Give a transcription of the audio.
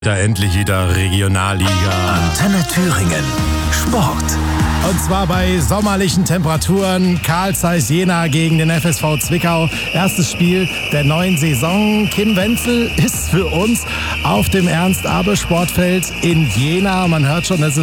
Da endlich wieder Regionalliga. Antenne Thüringen. Sport. Und zwar bei sommerlichen Temperaturen. Carl Zeiss Jena gegen den FSV Zwickau. Erstes Spiel der neuen Saison. Kim Wenzel ist für uns auf dem Ernst-Abel-Sportfeld in Jena. Man hört schon, es ist